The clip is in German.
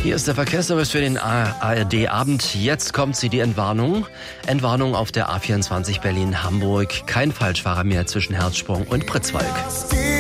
Hier ist der Verkehrsservice für den ARD-Abend. Jetzt kommt sie, die Entwarnung. Entwarnung auf der A24 Berlin-Hamburg. Kein Falschfahrer mehr zwischen Herzsprung und Pritzwalk.